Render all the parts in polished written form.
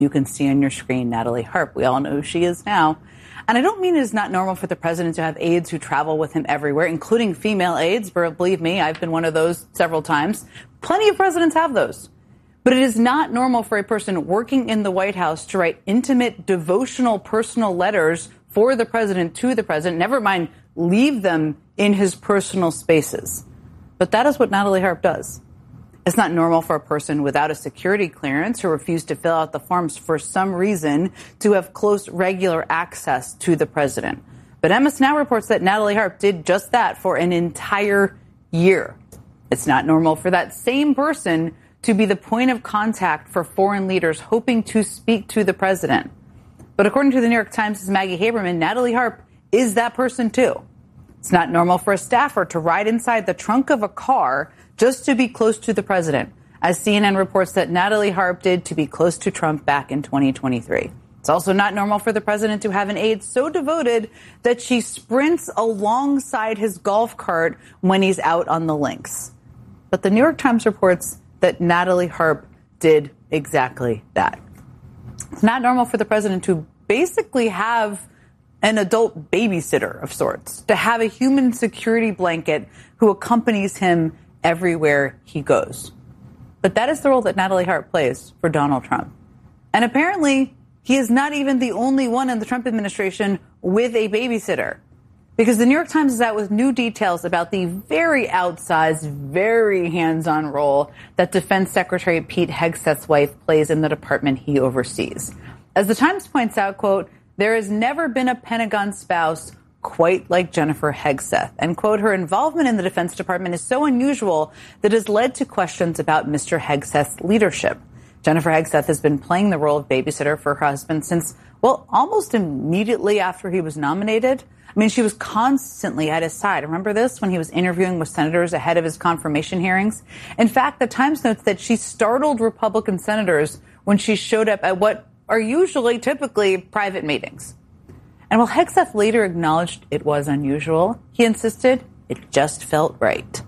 You can see on your screen Natalie Harp. We all know who she is now. And I don't mean it is not normal for the president to have aides who travel with him everywhere, including female aides. But believe me, I've been one of those several times. Plenty of presidents have those. But it is not normal for a person working in the White House to write intimate, devotional, personal letters for the president to the president, never mind leave them in his personal spaces. But that is what Natalie Harp does. It's not normal for a person without a security clearance who refused to fill out the forms for some reason to have close, regular access to the president. But MS Now reports that Natalie Harp did just that for an entire year. It's not normal for that same person to be the point of contact for foreign leaders hoping to speak to the president. But according to the New York Times' Maggie Haberman, Natalie Harp is that person too. It's not normal for a staffer to ride inside the trunk of a car just to be close to the president, as CNN reports that Natalie Harp did to be close to Trump back in 2023. It's also not normal for the president to have an aide so devoted that she sprints alongside his golf cart when he's out on the links. But the New York Times reports that Natalie Harp did exactly that. It's not normal for the president to basically have an adult babysitter of sorts, to have a human security blanket who accompanies him everywhere he goes. But that is the role that Natalie Harp plays for Donald Trump. And apparently, he is not even the only one in the Trump administration with a babysitter. Because the New York Times is out with new details about the very outsized, very hands-on role that Defense Secretary Pete Hegseth's wife plays in the department he oversees. As the Times points out, quote, there has never been a Pentagon spouse quite like Jennifer Hegseth. And, quote, her involvement in the Defense Department is so unusual that it has led to questions about Mr. Hegseth's leadership. Jennifer Hegseth has been playing the role of babysitter for her husband since, well, almost immediately after he was nominated. I mean, she was constantly at his side. Remember this when he was interviewing with senators ahead of his confirmation hearings? In fact, the Times notes that she startled Republican senators when she showed up at what are usually typically private meetings. And while Hegseth later acknowledged it was unusual, he insisted it just felt right.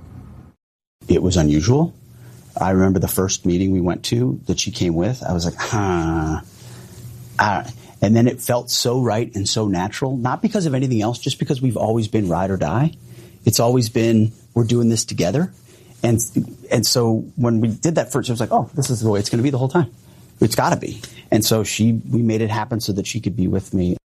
It was unusual. I remember the first meeting we went to that she came with. I was like, and then it felt so right and so natural, not because of anything else, just because we've always been ride or die. It's always been, we're doing this together. And so when we did that first, it was like, oh, this is the way it's going to be the whole time. It's got to be. And so we made it happen so that she could be with me.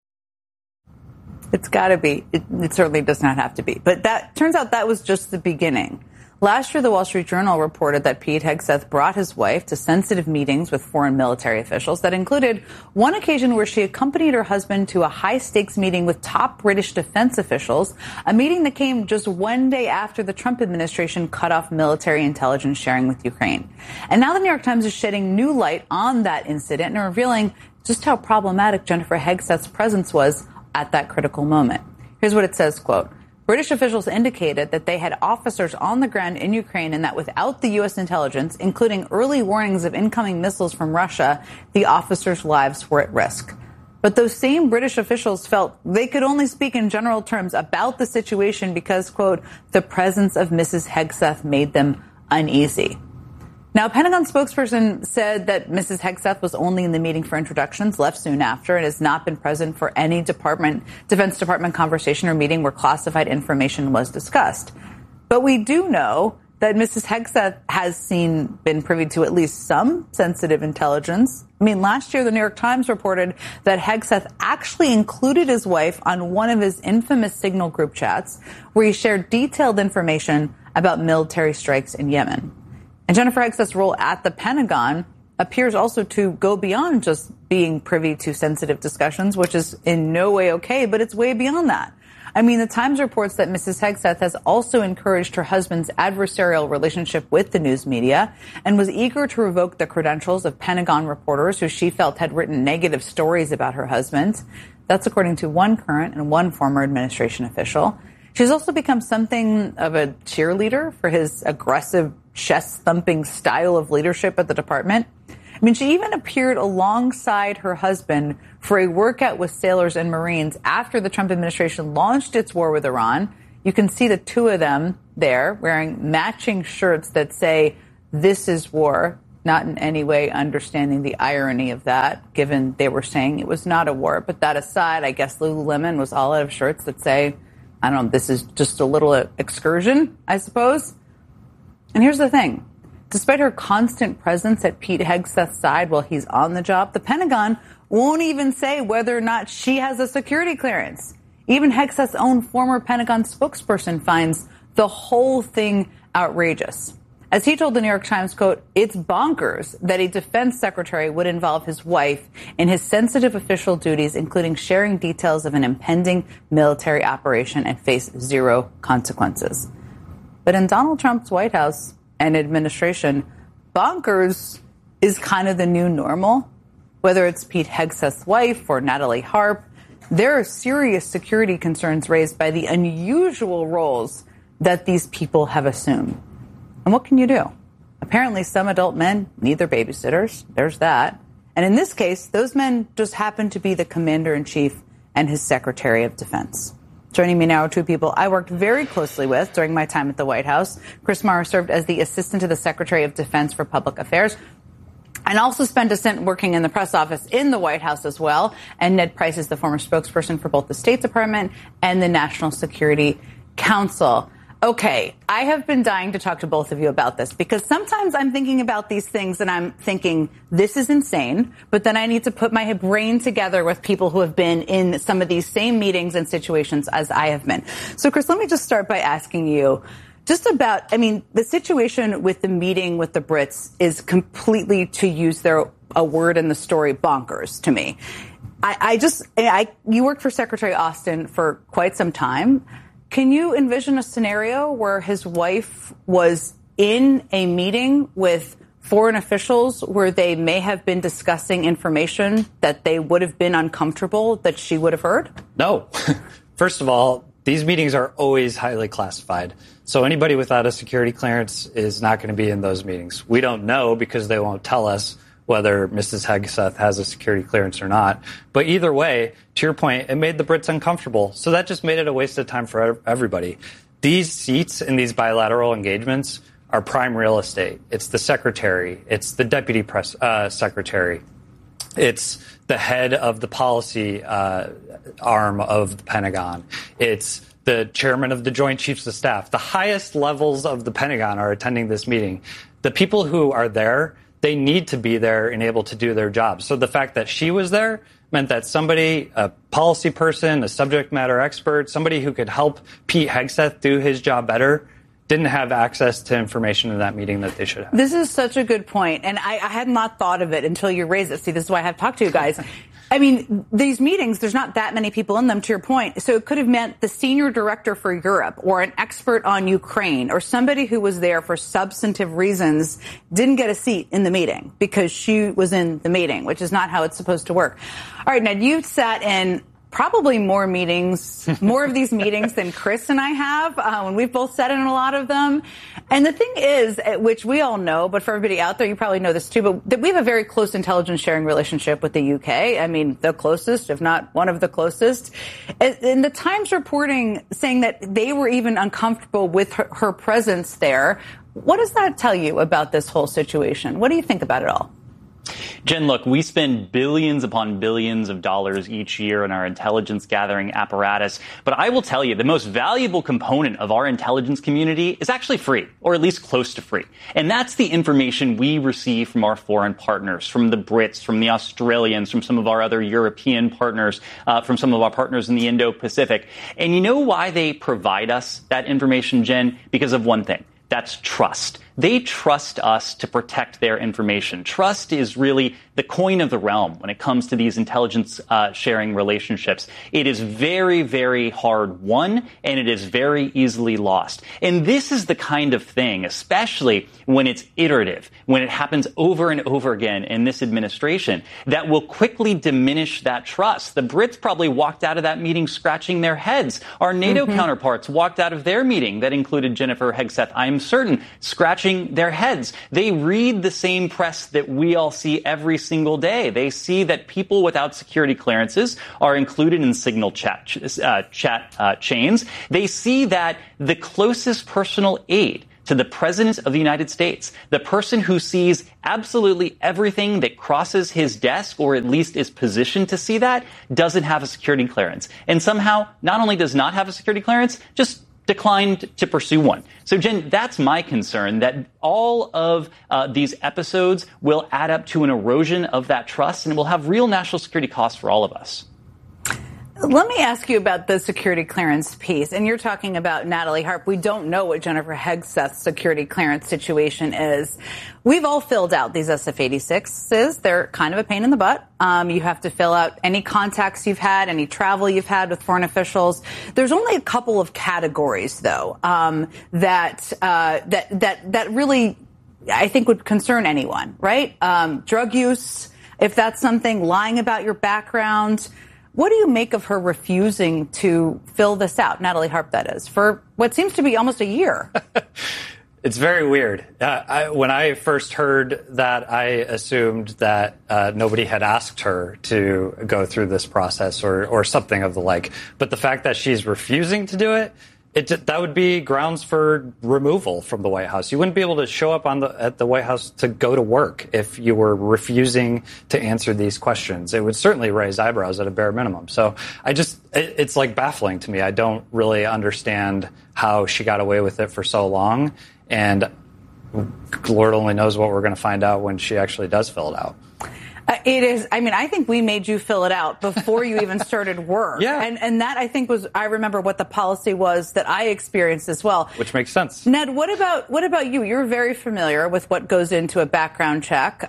It's got to be. It certainly does not have to be. But that turns out that was just the beginning. Last year, the Wall Street Journal reported that Pete Hegseth brought his wife to sensitive meetings with foreign military officials that included one occasion where she accompanied her husband to a high-stakes meeting with top British defense officials, a meeting that came just one day after the Trump administration cut off military intelligence sharing with Ukraine. And now the New York Times is shedding new light on that incident and revealing just how problematic Jennifer Hegseth's presence was at that critical moment. Here's what it says, quote, British officials indicated that they had officers on the ground in Ukraine and that without the U.S. intelligence, including early warnings of incoming missiles from Russia, the officers' lives were at risk. But those same British officials felt they could only speak in general terms about the situation because, quote, the presence of Mrs. Hegseth made them uneasy. Now, a Pentagon spokesperson said that Mrs. Hegseth was only in the meeting for introductions, left soon after, and has not been present for any Defense Department conversation or meeting where classified information was discussed. But we do know that Mrs. Hegseth has been privy to at least some sensitive intelligence. I mean, last year, the New York Times reported that Hegseth actually included his wife on one of his infamous Signal group chats where he shared detailed information about military strikes in Yemen. And Jennifer Hegseth's role at the Pentagon appears also to go beyond just being privy to sensitive discussions, which is in no way okay, but it's way beyond that. I mean, the Times reports that Mrs. Hegseth has also encouraged her husband's adversarial relationship with the news media and was eager to revoke the credentials of Pentagon reporters who she felt had written negative stories about her husband. That's according to one current and one former administration official. She's also become something of a cheerleader for his aggressive, chest-thumping style of leadership at the department. I mean, she even appeared alongside her husband for a workout with sailors and Marines after the Trump administration launched its war with Iran. You can see the two of them there wearing matching shirts that say, "This is war." not in any way understanding the irony of that, given they were saying it was not a war. But that aside, I guess Lululemon was all out of shirts that say, I don't know, this is just a little excursion, I suppose. And here's the thing. Despite her constant presence at Pete Hegseth's side while he's on the job, the Pentagon won't even say whether or not she has a security clearance. Even Hegseth's own former Pentagon spokesperson finds the whole thing outrageous. As he told the New York Times, quote, it's bonkers that a defense secretary would involve his wife in his sensitive official duties, including sharing details of an impending military operation and face zero consequences. But in Donald Trump's White House and administration, bonkers is kind of the new normal. Whether it's Pete Hegseth's wife or Natalie Harp, there are serious security concerns raised by the unusual roles that these people have assumed. And what can you do? Apparently, some adult men need their babysitters. There's that. And in this case, those men just happen to be the commander-in-chief and his secretary of defense. Joining me now are two people I worked very closely with during my time at the White House. Chris Mara served as the assistant to the Secretary of Defense for Public Affairs and also spent a stint working in the press office in the White House as well. And Ned Price is the former spokesperson for both the State Department and the National Security Council. Okay, I have been dying to talk to both of you about this because sometimes I'm thinking about these things and I'm thinking, this is insane, but then I need to put my brain together with people who have been in some of these same meetings and situations as I have been. So, Chris, let me just start by asking you just about, the situation with the meeting with the Brits is completely, to use a word in the story, bonkers to me. You worked for Secretary Austin for quite some time. Can you envision a scenario where his wife was in a meeting with foreign officials where they may have been discussing information that they would have been uncomfortable that she would have heard? No. First of all, these meetings are always highly classified. So anybody without a security clearance is not going to be in those meetings. We don't know because they won't tell us whether Mrs. Hegseth has a security clearance or not. But either way, to your point, it made the Brits uncomfortable. So that just made it a waste of time for everybody. These seats in these bilateral engagements are prime real estate. It's the secretary. It's the deputy press secretary. It's the head of the policy arm of the Pentagon. It's the chairman of the Joint Chiefs of Staff. The highest levels of the Pentagon are attending this meeting. The people who are there, they need to be there and able to do their job. So the fact that she was there meant that somebody, a policy person, a subject matter expert, somebody who could help Pete Hegseth do his job better, didn't have access to information in that meeting that they should have. This is such a good point, and I had not thought of it until you raised it. See, this is why I have talked to you guys. These meetings, there's not that many people in them, to your point. So it could have meant the senior director for Europe or an expert on Ukraine or somebody who was there for substantive reasons didn't get a seat in the meeting because she was in the meeting, which is not how it's supposed to work. All right, Ned, you've sat in probably more of these meetings than Chris and I have, when we've both sat in a lot of them. And the thing is, which we all know, but for everybody out there, you probably know this too, but that we have a very close intelligence sharing relationship with the UK. The closest, if not one of the closest. And the Times reporting saying that they were even uncomfortable with her presence there. What does that tell you about this whole situation? What do you think about it all? Jen, look, we spend billions upon billions of dollars each year in our intelligence gathering apparatus. But I will tell you, the most valuable component of our intelligence community is actually free, or at least close to free. And that's the information we receive from our foreign partners, from the Brits, from the Australians, from some of our other European partners, from some of our partners in the Indo-Pacific. And you know why they provide us that information, Jen? Because of one thing. That's trust. They trust us to protect their information. Trust is really the coin of the realm when it comes to these intelligence sharing relationships. It is very, very hard won, and it is very easily lost. And this is the kind of thing, especially when it's iterative, when it happens over and over again in this administration, that will quickly diminish that trust. The Brits probably walked out of that meeting scratching their heads. Our NATO counterparts walked out of their meeting that included Jennifer Hegseth, I'm certain, scratching their heads. They read the same press that we all see every single day. They see that people without security clearances are included in signal chat chains. They see that the closest personal aide to the President of the United States, the person who sees absolutely everything that crosses his desk, or at least is positioned to see that, doesn't have a security clearance. And somehow not only does not have a security clearance, just declined to pursue one. So, Jen, that's my concern, that all of these episodes will add up to an erosion of that trust and will have real national security costs for all of us. Let me ask you about the security clearance piece. And you're talking about Natalie Harp. We don't know what Jennifer Hegseth's security clearance situation is. We've all filled out these SF-86s. They're kind of a pain in the butt. You have to fill out any contacts you've had, any travel you've had with foreign officials. There's only a couple of categories, though, that really, I think, would concern anyone, right? Drug use, if that's something, lying about your background. What do you make of her refusing to fill this out, Natalie Harp, that is, for what seems to be almost a year? It's very weird. When I first heard that, I assumed that nobody had asked her to go through this process or something of the like. But the fact that she's refusing to do it, that would be grounds for removal from the White House. You wouldn't be able to show up at the White House to go to work if you were refusing to answer these questions. It would certainly raise eyebrows at a bare minimum. So it's like baffling to me. I don't really understand how she got away with it for so long. And Lord only knows what we're going to find out when she actually does fill it out. It is. I mean, I think we made you fill it out before you even started work. Yeah. And that, I think, I remember what the policy was that I experienced as well. Which makes sense. Ned, what about you? You're very familiar with what goes into a background check.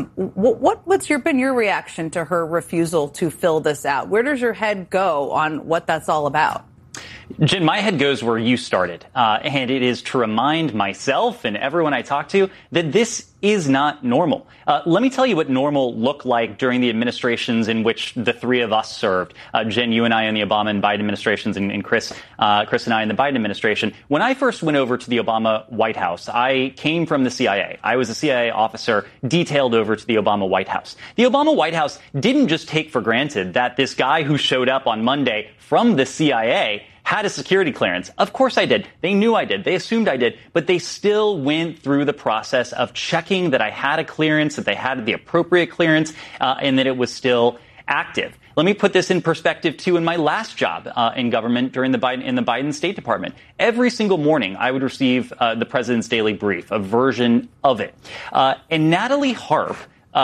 What's been your reaction to her refusal to fill this out? Where does your head go on what that's all about? Jen, my head goes where you started, and it is to remind myself and everyone I talk to that this is not normal. Let me tell you what normal looked like during the administrations in which the three of us served. Jen, you and I in the Obama and Biden administrations, and Chris and I in the Biden administration. When I first went over to the Obama White House, I came from the CIA. I was a CIA officer detailed over to the Obama White House. The Obama White House didn't just take for granted that this guy who showed up on Monday from the CIA had a security clearance. Of course I did. They knew I did. They assumed I did. But they still went through the process of checking that I had a clearance, that they had the appropriate clearance, and that it was still active. Let me put this in perspective, too. In my last job in government in the Biden State Department, every single morning I would receive the president's daily brief, a version of it. And Natalie Harp,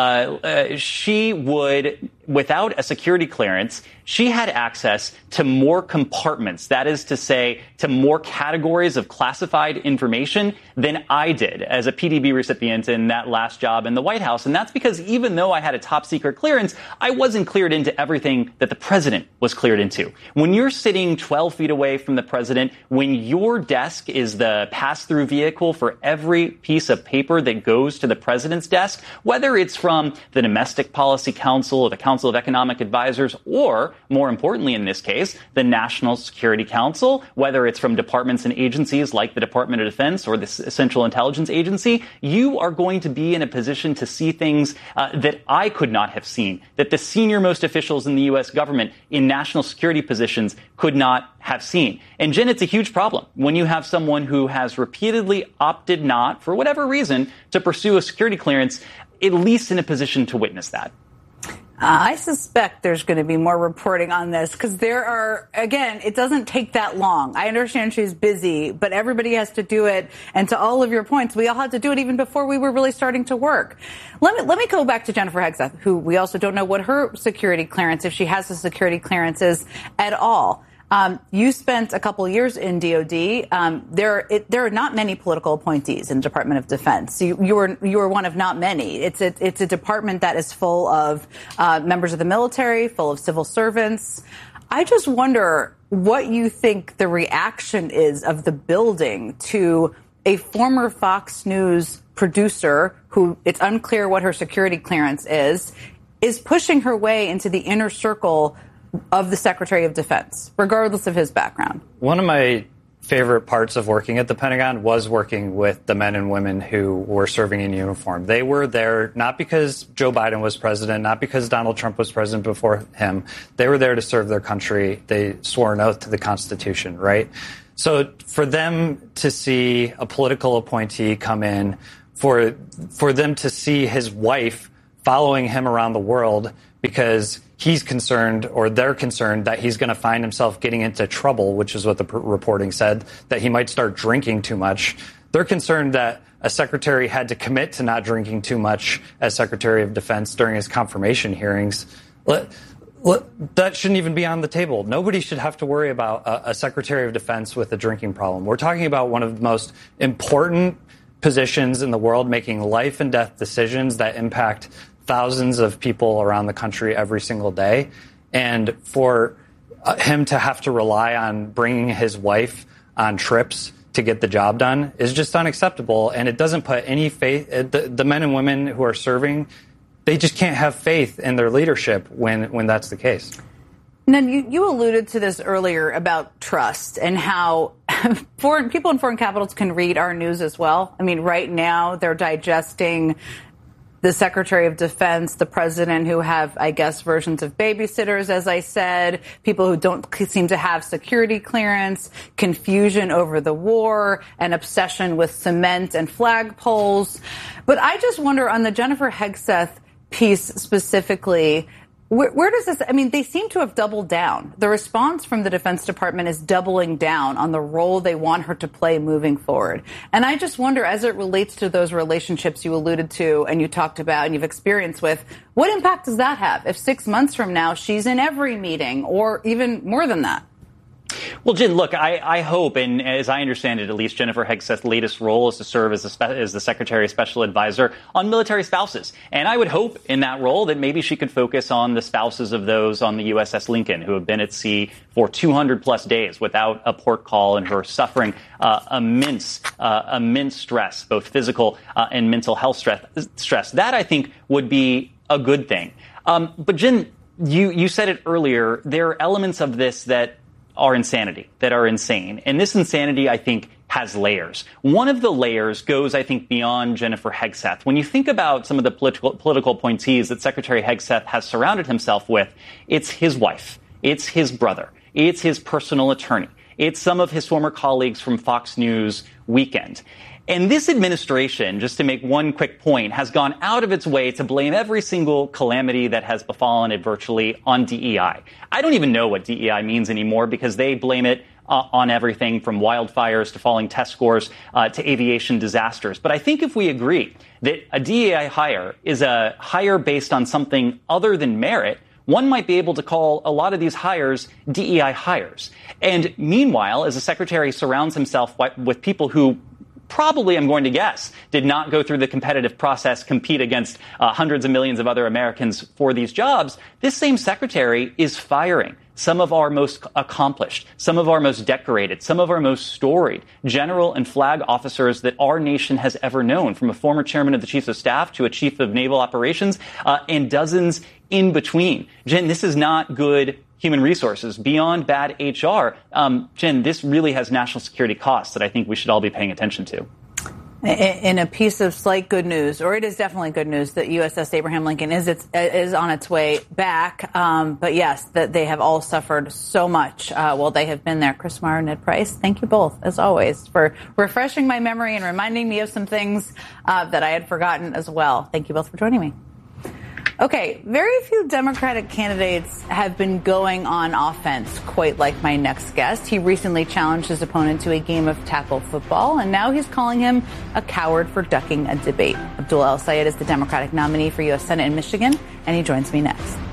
she would, without a security clearance, she had access to more compartments, that is to say, to more categories of classified information than I did as a PDB recipient in that last job in the White House. And that's because even though I had a top secret clearance, I wasn't cleared into everything that the president was cleared into. When you're sitting 12 feet away from the president, when your desk is the pass-through vehicle for every piece of paper that goes to the president's desk, whether it's from the Domestic Policy Council or the Council of Economic Advisors, or, more importantly in this case, the National Security Council, whether it's from departments and agencies like the Department of Defense or the Central Intelligence Agency, you are going to be in a position to see things that I could not have seen, that the senior-most officials in the U.S. government in national security positions could not have seen. And Jen, it's a huge problem when you have someone who has repeatedly opted not, for whatever reason, to pursue a security clearance, at least in a position to witness that. I suspect there's going to be more reporting on this because there are, again, it doesn't take that long. I understand she's busy, but everybody has to do it. And to all of your points, we all had to do it even before we were really starting to work. Let me go back to Jennifer Hegseth, who we also don't know what her security clearance, if she has a security clearance, is at all. You spent a couple of years in DOD. There are not many political appointees in the Department of Defense. You were one of not many. It's a department that is full of members of the military, full of civil servants. I just wonder what you think the reaction is of the building to a former Fox News producer who it's unclear what her security clearance is pushing her way into the inner circle of the Secretary of Defense, regardless of his background. One of my favorite parts of working at the Pentagon was working with the men and women who were serving in uniform. They were there not because Joe Biden was president, not because Donald Trump was president before him. They were there to serve their country. They swore an oath to the Constitution, right? So for them to see a political appointee come in, for them to see his wife following him around the world because he's concerned, or they're concerned, that he's going to find himself getting into trouble, which is what the reporting said, that he might start drinking too much. They're concerned that a secretary had to commit to not drinking too much as Secretary of Defense during his confirmation hearings. That shouldn't even be on the table. Nobody should have to worry about a Secretary of Defense with a drinking problem. We're talking about one of the most important positions in the world, making life and death decisions that impact thousands of people around the country every single day. And for him to have to rely on bringing his wife on trips to get the job done is just unacceptable. And it doesn't put any faith, the men and women who are serving, they just can't have faith in their leadership when that's the case. Now, you alluded to this earlier about trust and how people in foreign capitals can read our news as well. I mean, right now they're digesting the Secretary of Defense, the president, who have, I guess, versions of babysitters, as I said, people who don't seem to have security clearance, confusion over the war, an obsession with cement and flagpoles. But I just wonder, on the Jennifer Hegseth piece specifically, where does this, I mean, they seem to have doubled down. The response from the Defense Department is doubling down on the role they want her to play moving forward. And I just wonder, as it relates to those relationships you alluded to and you talked about and you've experienced with, what impact does that have if 6 months from now she's in every meeting or even more than that? Well, Jen, look, I hope, and as I understand it, at least Jennifer Hegseth's latest role is to serve as the Secretary's special advisor on military spouses. And I would hope in that role that maybe she could focus on the spouses of those on the USS Lincoln who have been at sea for 200 plus days without a port call and who are suffering immense stress, both physical and mental health stress. That, I think, would be a good thing. But Jen, you said it earlier, there are elements of this that are insanity, that are insane. And this insanity, I think, has layers. One of the layers goes, I think, beyond Jennifer Hegseth. When you think about some of the political appointees that Secretary Hegseth has surrounded himself with, it's his wife, it's his brother, it's his personal attorney, it's some of his former colleagues from Fox News Weekend. And this administration, just to make one quick point, has gone out of its way to blame every single calamity that has befallen it virtually on DEI. I don't even know what DEI means anymore because they blame it on everything from wildfires to falling test scores to aviation disasters. But I think if we agree that a DEI hire is a hire based on something other than merit, one might be able to call a lot of these hires DEI hires. And meanwhile, as the secretary surrounds himself with people who probably, I'm going to guess, did not go through the competitive process, compete against hundreds of millions of other Americans for these jobs, this same secretary is firing some of our most accomplished, some of our most decorated, some of our most storied general and flag officers that our nation has ever known, from a former chairman of the Chiefs of Staff to a chief of naval operations and dozens in between. Jen, this is not good human resources, beyond bad HR. Jen, this really has national security costs that I think we should all be paying attention to. In a piece of slight good news, or it is definitely good news, that USS Abraham Lincoln is on its way back. But yes, that they have all suffered so much while they have been there. Chris Meyer, Ned Price, thank you both, as always, for refreshing my memory and reminding me of some things that I had forgotten as well. Thank you both for joining me. Okay, very few Democratic candidates have been going on offense quite like my next guest. He recently challenged his opponent to a game of tackle football, and now he's calling him a coward for ducking a debate. Abdul El Sayed is the Democratic nominee for U.S. Senate in Michigan, and he joins me next.